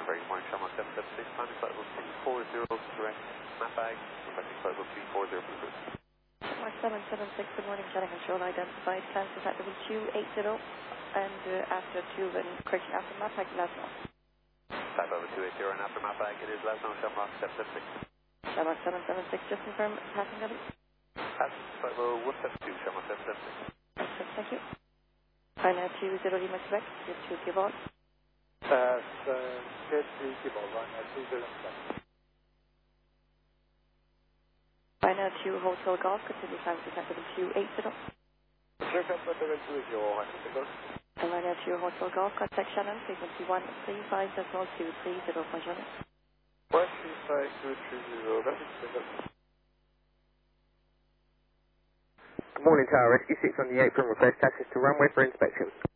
Great morning, Shamrock 776, climbing flight level 340, direct Mapag, requesting flight level 340 for the Mark 776, good morning, Channel Control identified, cancel flight level 280, and after 2 and correction after Mapag, Glasgow. Flight level 280 and after Mapag, it is Glasgow, Shamrock 776. Shamrock 776, just confirm passing level. Passing flight level 172, Shamrock 776. Excellent, thank you. Final 20 Lima Quebec, just 2 give on. Good, 3 give on, right, 207. Final 2 Hotel Golf, continue time to level 280. Check up at the level 2 if you're And Final 2 Hotel Golf, contact Shannon, frequency 135.230, Bonjour. 135.230, that's it. Good morning, Tower Rescue 6 on the apron, request access to runway for inspection.